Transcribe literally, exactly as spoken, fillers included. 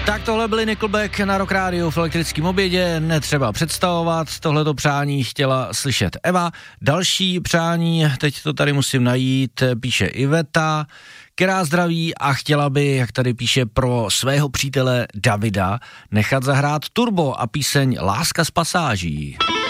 Tak tohle byly Nickelback na Rock Radio v elektrickém obědě, netřeba představovat, tohleto přání chtěla slyšet Eva. Další přání, teď to tady musím najít, píše Iveta, která zdraví a chtěla by, jak tady píše, pro svého přítele Davida nechat zahrát Turbo a píseň Láska z pasáží.